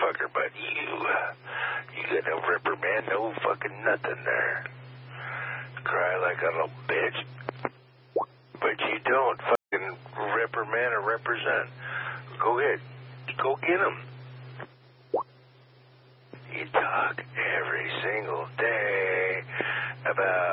motherfucker, but you got no reprimand, no fucking nothing there. Cry like a little bitch. But you don't fucking reprimand or represent. Go ahead. Go get him. You talk every single day about